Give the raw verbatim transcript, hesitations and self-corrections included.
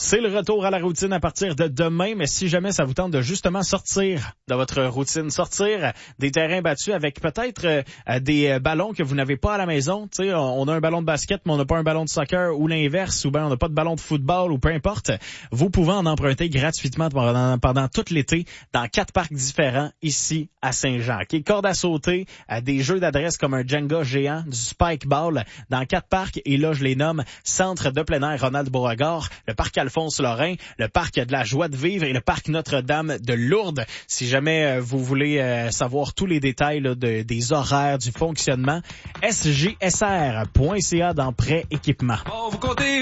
C'est le retour à la routine à partir de demain, mais si jamais ça vous tente de justement sortir de votre routine, sortir des terrains battus avec peut-être euh, des ballons que vous n'avez pas à la maison, tu sais, on a un ballon de basket, mais on n'a pas un ballon de soccer ou l'inverse, ou bien on n'a pas de ballon de football ou peu importe, vous pouvez en emprunter gratuitement pendant, pendant tout l'été dans quatre parcs différents ici à Saint-Jean. Okay? Corde à sauter, euh, des jeux d'adresse comme un Jenga géant, du spike ball dans quatre parcs, et là je les nomme Centre de plein air Ronald Beauregard, le parc Alphonse-Lorrain, le parc de la joie de vivre et le parc Notre-Dame de Lourdes. Si jamais euh, vous voulez euh, savoir tous les détails là, de, des horaires, du fonctionnement, s g s r point c a dans prêt équipement. Oh, vous comptez